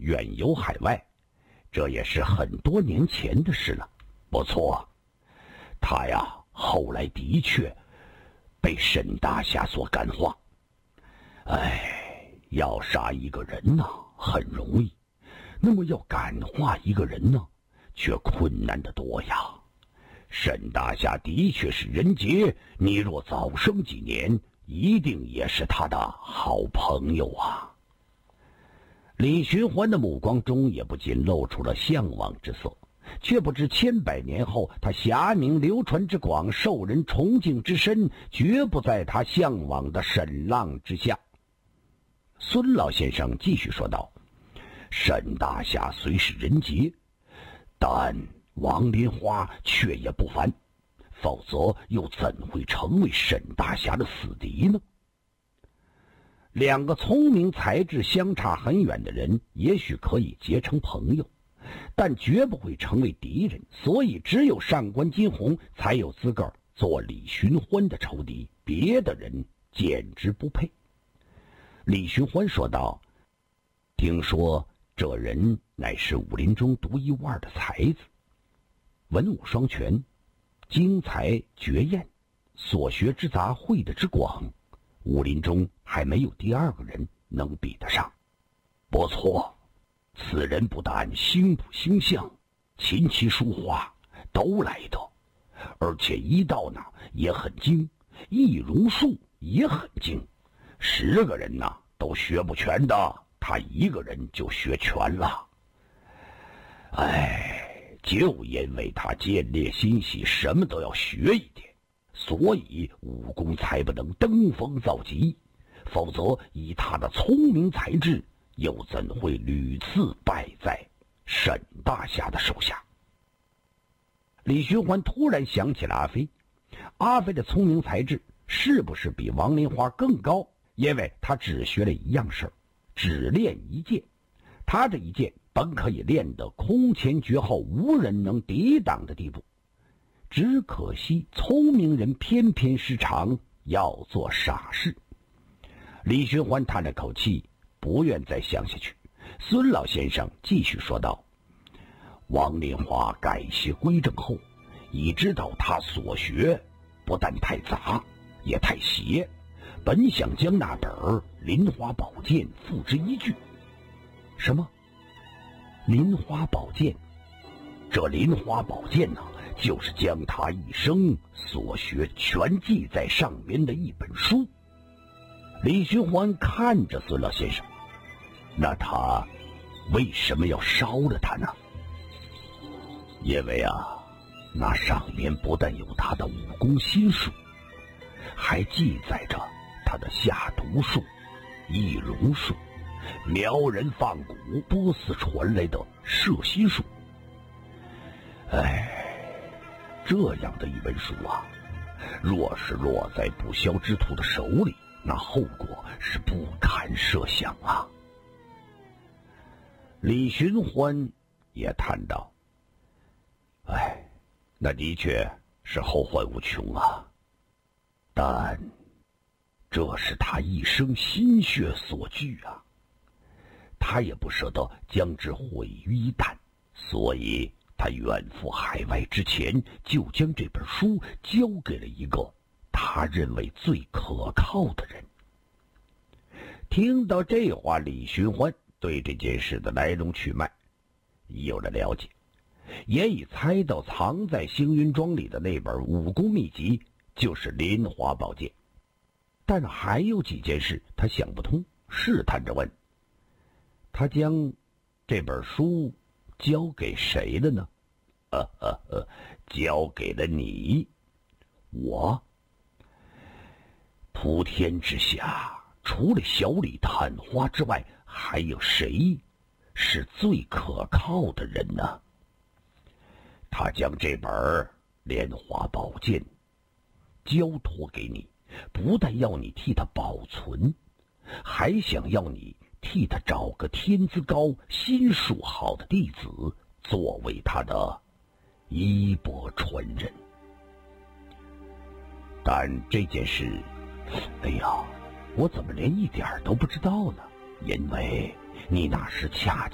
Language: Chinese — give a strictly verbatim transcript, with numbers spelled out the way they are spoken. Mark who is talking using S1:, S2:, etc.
S1: 远游海外，这也是很多年前的事了。不错，他呀后来的确被沈大侠所感化。哎，要杀一个人呢很容易，那么要感化一个人呢却困难得多呀。沈大侠的确是人杰，你若早生几年，一定也是他的好朋友啊。李寻欢的目光中也不禁露出了向往之色，却不知千百年后，他侠名流传之广，受人崇敬之深，绝不在他向往的沈浪之下。孙老先生继续说道：沈大侠虽是人杰，但王莲花却也不凡，否则又怎会成为沈大侠的死敌呢？两个聪明才智相差很远的人，也许可以结成朋友，但绝不会成为敌人，所以只有上官金鸿才有资格做李寻欢的仇敌，别的人简直不配。李寻欢说道：听说这人乃是武林中独一无二的才子，文武双全，精才绝艳，所学之杂，会的之广，武林中还没有第二个人能比得上。不错，此人不但星谱星象、琴棋书画都来得，而且医道呢也很精，易容术也很精，十个人呢都学不全的，他一个人就学全了。哎，就因为他见猎心喜，什么都要学一点，所以武功才不能登峰造极，否则以他的聪明才智，又怎会屡次败在沈大侠的手下？李寻欢突然想起了阿飞，阿飞的聪明才智是不是比王莲花更高？因为他只学了一样事儿，只练一剑，他这一剑本可以练得空前绝后，无人能抵挡的地步，只可惜聪明人偏偏失常，要做傻事。李寻欢叹了口气，不愿再想下去。孙老先生继续说道：王莲花改邪归正后，已知道他所学不但太杂，也太邪，本想将那本《林花宝剑》付之一炬。什么？林花宝剑？这林花宝剑呢、啊，就是将他一生所学全记在上面的一本书。李寻欢看着孙老先生，那他为什么要烧了它呢？因为啊，那上面不但有他的武功心术，还记载着他的下毒术、易容术、苗人放蛊、波斯传来的摄心术。哎，这样的一本书啊，若是落在不肖之徒的手里，那后果是不堪设想啊。李寻欢也叹道：哎，那的确是后患无穷啊，但这是他一生心血所聚啊，他也不舍得将之毁于一旦，所以他远赴海外之前，就将这本书交给了一个他认为最可靠的人。听到这话，李寻欢对这件事的来龙去脉有了了解，也已猜到藏在星云庄里的那本武功秘籍就是林花宝剑，但还有几件事他想不通，试探着问：他将这本书交给谁了呢？呃呃呃，交给了你。我？普天之下，除了小李探花之外，还有谁是最可靠的人呢？他将这本莲花宝剑交托给你，不但要你替他保存，还想要你替他找个天资高、心术好的弟子，作为他的衣钵传人。但这件事，哎呀，我怎么连一点都不知道呢？因为你那时恰